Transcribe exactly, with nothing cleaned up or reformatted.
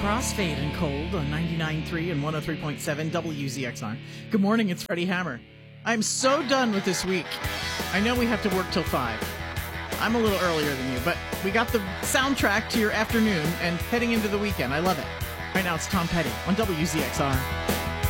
Crossfade and Cold on ninety-nine point three and one oh three point seven W Z X R. Good morning, it's Freddie Hammer. I'm so done with this week. I know we have to work till five. I'm a little earlier than you, but we got the soundtrack to your afternoon and heading into the weekend. I love it. Right now it's Tom Petty on W Z X R.